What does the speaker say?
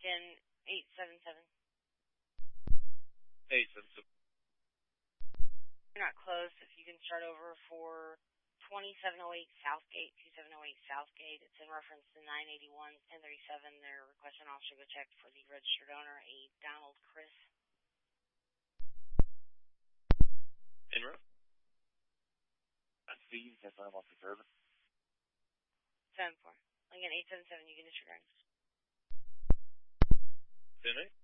Lincoln 877. 877. You're not close. If you can start over for 2708 Southgate, 2708 Southgate. It's in reference to 981 1037. They're requesting an officer go check for the registered owner, a Donald Chris. Enro? That's Steve. That's I'm off the service. 7-4. Lincoln 877, you can disregard. 10-8.